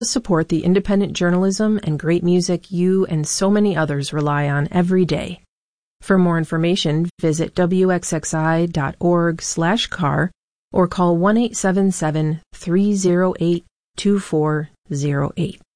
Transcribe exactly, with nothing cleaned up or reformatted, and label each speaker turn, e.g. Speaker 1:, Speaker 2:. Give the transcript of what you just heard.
Speaker 1: support the independent journalism and great music you and so many others rely on every day. For more information, visit w x x i dot org slash car or call one eight seven seven, three zero eight, two four zero eight.